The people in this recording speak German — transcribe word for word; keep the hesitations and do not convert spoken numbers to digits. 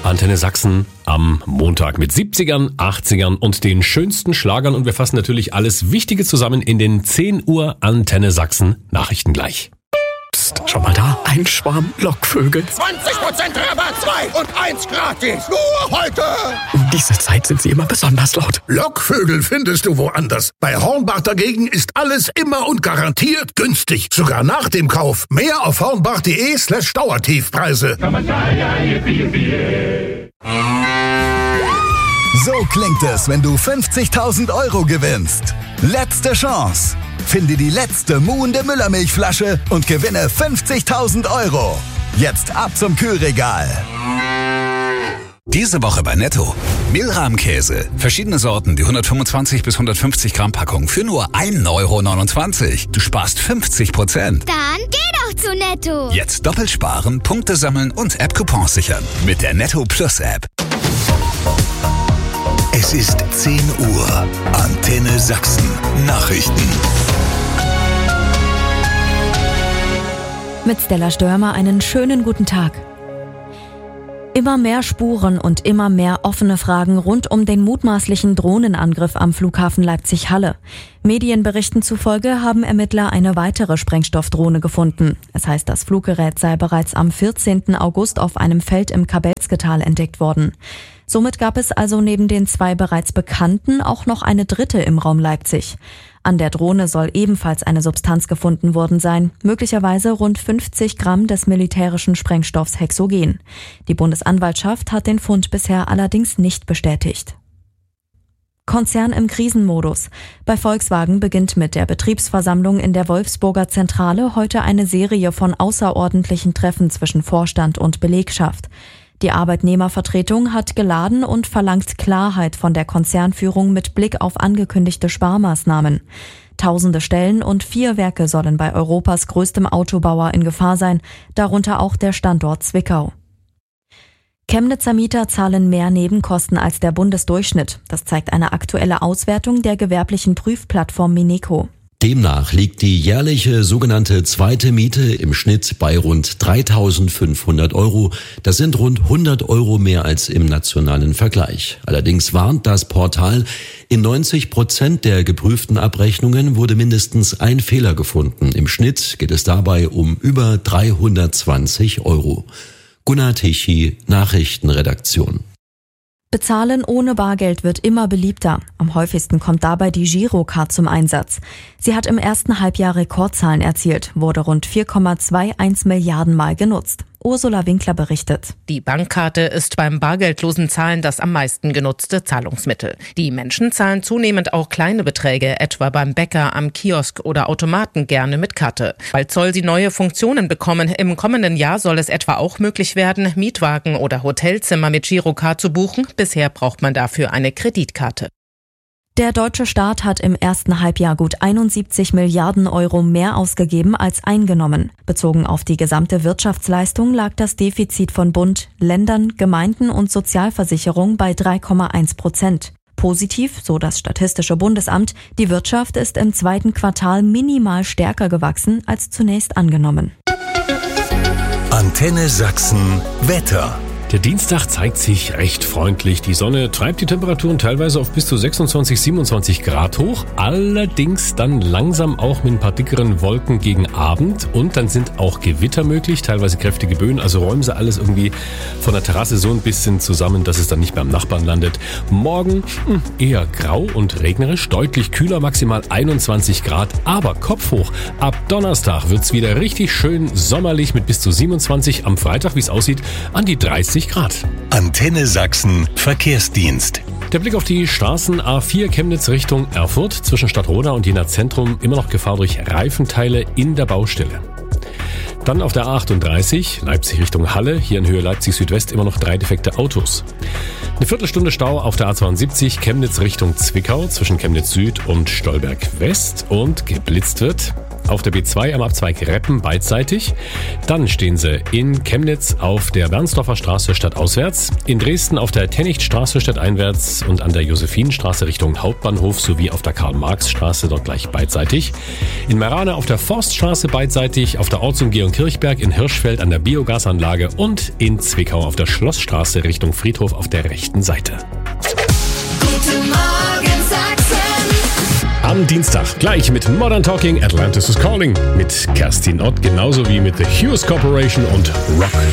Antenne Sachsen am Montag mit siebzigern, achtzigern und den schönsten Schlagern. Und wir fassen natürlich alles Wichtige zusammen in den zehn Uhr Antenne Sachsen Nachrichten gleich. Psst, schau mal da, ein Schwarm Lockvögel. zwanzig Prozent Rabatt, zwei und eins gratis. Nur heute. Um diese Zeit sind sie immer besonders laut. Lockvögel findest du woanders. Bei Hornbach dagegen ist alles immer und garantiert günstig. Sogar nach dem Kauf. Mehr auf hornbach.de slash Dauertiefpreise. So klingt es, wenn du fünfzigtausend Euro gewinnst. Letzte Chance. Finde die letzte muhende Müllermilchflasche und gewinne fünfzigtausend Euro. Jetzt ab zum Kühlregal. Diese Woche bei Netto. Mehlrahmkäse. Verschiedene Sorten, die hundertfünfundzwanzig bis hundertfünfzig Gramm Packung für nur ein Euro neunundzwanzig. Du sparst fünfzig Prozent. Dann geh doch zu Netto. Jetzt doppelt sparen, Punkte sammeln und App-Coupons sichern. Mit der Netto Plus App. Es ist zehn Uhr. Antenne Sachsen. Nachrichten. Mit Stella Störmer einen schönen guten Tag. Immer mehr Spuren und immer mehr offene Fragen rund um den mutmaßlichen Drohnenangriff am Flughafen Leipzig-Halle. Medienberichten zufolge haben Ermittler eine weitere Sprengstoffdrohne gefunden. Es heißt, das Fluggerät sei bereits am vierzehnten August auf einem Feld im Kabelske-Tal entdeckt worden. Somit gab es also neben den zwei bereits bekannten auch noch eine dritte im Raum Leipzig. An der Drohne soll ebenfalls eine Substanz gefunden worden sein, möglicherweise rund fünfzig Gramm des militärischen Sprengstoffs Hexogen. Die Bundesanwaltschaft hat den Fund bisher allerdings nicht bestätigt. Konzern im Krisenmodus. Bei Volkswagen beginnt mit der Betriebsversammlung in der Wolfsburger Zentrale heute eine Serie von außerordentlichen Treffen zwischen Vorstand und Belegschaft. Die Arbeitnehmervertretung hat geladen und verlangt Klarheit von der Konzernführung mit Blick auf angekündigte Sparmaßnahmen. Tausende Stellen und vier Werke sollen bei Europas größtem Autobauer in Gefahr sein, darunter auch der Standort Zwickau. Chemnitzer Mieter zahlen mehr Nebenkosten als der Bundesdurchschnitt. Das zeigt eine aktuelle Auswertung der gewerblichen Prüfplattform Mineco. Demnach liegt die jährliche sogenannte zweite Miete im Schnitt bei rund dreitausendfünfhundert Euro. Das sind rund hundert Euro mehr als im nationalen Vergleich. Allerdings warnt das Portal, in neunzig Prozent der geprüften Abrechnungen wurde mindestens ein Fehler gefunden. Im Schnitt geht es dabei um über dreihundertzwanzig Euro. Gunnar Tichy, Nachrichtenredaktion. Bezahlen ohne Bargeld wird immer beliebter. Am häufigsten kommt dabei die Girocard zum Einsatz. Sie hat im ersten Halbjahr Rekordzahlen erzielt, wurde rund vier Komma einundzwanzig Milliarden Mal genutzt. Ursula Winkler berichtet. Die Bankkarte ist beim bargeldlosen Zahlen das am meisten genutzte Zahlungsmittel. Die Menschen zahlen zunehmend auch kleine Beträge, etwa beim Bäcker, am Kiosk oder Automaten gerne mit Karte. Bald soll sie neue Funktionen bekommen. Im kommenden Jahr soll es etwa auch möglich werden, Mietwagen oder Hotelzimmer mit Girocard zu buchen. Bisher braucht man dafür eine Kreditkarte. Der deutsche Staat hat im ersten Halbjahr gut einundsiebzig Milliarden Euro mehr ausgegeben als eingenommen. Bezogen auf die gesamte Wirtschaftsleistung lag das Defizit von Bund, Ländern, Gemeinden und Sozialversicherung bei drei Komma eins Prozent. Positiv, so das Statistische Bundesamt, die Wirtschaft ist im zweiten Quartal minimal stärker gewachsen als zunächst angenommen. Antenne Sachsen Wetter. Der Dienstag zeigt sich recht freundlich. Die Sonne treibt die Temperaturen teilweise auf bis zu sechsundzwanzig, siebenundzwanzig Grad hoch. Allerdings dann langsam auch mit ein paar dickeren Wolken gegen Abend. Und dann sind auch Gewitter möglich, teilweise kräftige Böen. Also räumen sie alles irgendwie von der Terrasse so ein bisschen zusammen, dass es dann nicht beim Nachbarn landet. Morgen mh, eher grau und regnerisch, deutlich kühler, maximal einundzwanzig Grad. Aber Kopf hoch. Ab Donnerstag wird's wieder richtig schön sommerlich mit bis zu siebenundzwanzig. Am Freitag, wie es aussieht, an die dreißig Grad. Antenne Sachsen Verkehrsdienst. Der Blick auf die Straßen A vier Chemnitz Richtung Erfurt zwischen Stadtroda und Jena Zentrum, immer noch Gefahr durch Reifenteile in der Baustelle. Dann auf der A achtunddreißig, Leipzig Richtung Halle, hier in Höhe Leipzig Südwest immer noch drei defekte Autos. Eine Viertelstunde Stau auf der A zweiundsiebzig, Chemnitz Richtung Zwickau zwischen Chemnitz Süd und Stolberg West und geblitzt wird. auf der B zwei am Abzweig Reppen beidseitig. Dann stehen sie in Chemnitz auf der Bernsdorfer Straße stadtauswärts, in Dresden auf der Tennichtstraße stadteinwärts und an der Josephinenstraße Richtung Hauptbahnhof sowie auf der Karl-Marx-Straße dort gleich beidseitig. In Meerane auf der Forststraße beidseitig, auf der Ortsumgehung Kirchberg in Hirschfeld an der Biogasanlage und in Zwickau auf der Schlossstraße Richtung Friedhof auf der rechten Seite. Guten Morgen Sachsen. Am Dienstag gleich mit Modern Talking Atlantis is Calling mit Kerstin Ott, genauso wie mit The Hughes Corporation und Rock